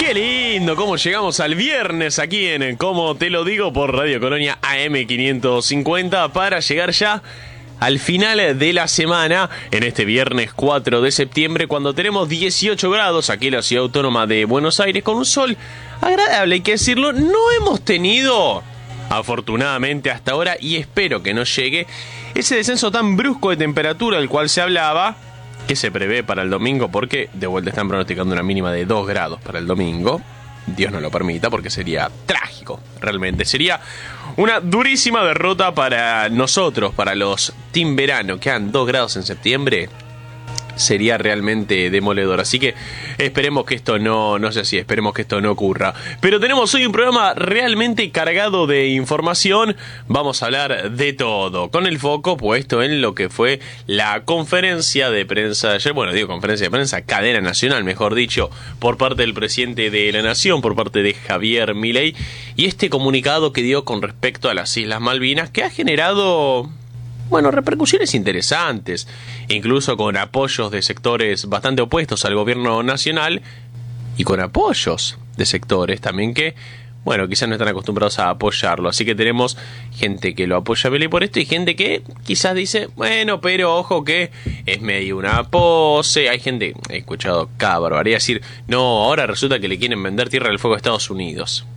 Qué lindo, cómo llegamos al viernes aquí en Como Te Lo Digo por Radio Colonia AM550 para llegar ya al final de la semana en este viernes 4 de septiembre cuando tenemos 18 grados aquí en la ciudad autónoma de Buenos Aires con un sol agradable, hay que decirlo. No hemos tenido, afortunadamente hasta ahora, y espero que no llegue, ese descenso tan brusco de temperatura del cual se hablaba, que se prevé para el domingo, porque de vuelta están pronosticando una mínima de 2 grados para el domingo. Dios no lo permita, porque sería trágico, realmente. Sería una durísima derrota para nosotros, para los Team Verano, que han 2 grados en septiembre. Sería realmente demoledor. Así que esperemos que esto no sea así, esperemos que esto no ocurra. Pero tenemos hoy un programa realmente cargado de información. Vamos a hablar de todo, con el foco puesto en lo que fue la conferencia de prensa ayer. Bueno, digo conferencia de prensa, cadena nacional, mejor dicho, por parte del presidente de la Nación, por parte de Javier Milei. Y este comunicado que dio con respecto a las Islas Malvinas, que ha generado, bueno, repercusiones interesantes, incluso con apoyos de sectores bastante opuestos al gobierno nacional y con apoyos de sectores también que, bueno, quizás no están acostumbrados a apoyarlo. Así que tenemos gente que lo apoya a Milei por esto y gente que quizás dice, bueno, pero ojo que es medio una pose. Hay gente, he escuchado cada barbaridad decir, no, ahora resulta que le quieren vender Tierra del Fuego a Estados Unidos.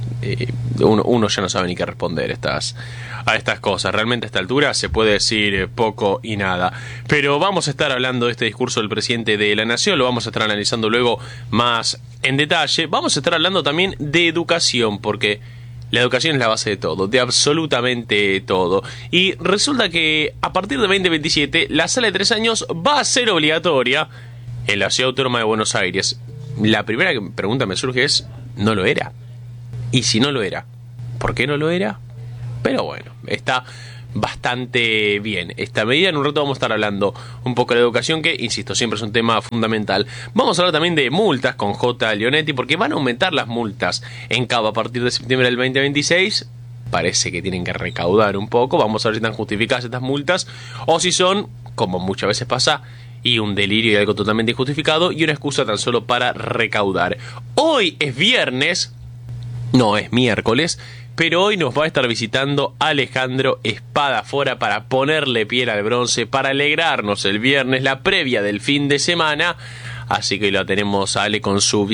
Uno ya no sabe ni qué responder a estas cosas. Realmente a esta altura se puede decir poco y nada. Pero vamos a estar hablando de este discurso del presidente de la Nación, lo vamos a estar analizando luego más en detalle. Vamos a estar hablando también de educación, porque la educación es la base de todo, de absolutamente todo. Y resulta que a partir de 2027 la sala de 3 años va a ser obligatoria en la ciudad autónoma de Buenos Aires. La primera pregunta me surge es, ¿no lo era? Y si no lo era, ¿por qué no lo era? Pero bueno, está bastante bien esta medida. En un rato vamos a estar hablando un poco de la educación, que, insisto, siempre es un tema fundamental. Vamos a hablar también de multas con J. Leonetti, porque van a aumentar las multas en Cava a partir de septiembre del 2026. Parece que tienen que recaudar un poco. Vamos a ver si están justificadas estas multas o si son, como muchas veces pasa, y un delirio y algo totalmente injustificado y una excusa tan solo para recaudar. Hoy es viernes. No, es miércoles, pero hoy nos va a estar visitando Alejandro Espadafora para ponerle piel al bronce, para alegrarnos el viernes, la previa del fin de semana. Así que la tenemos a Ale con su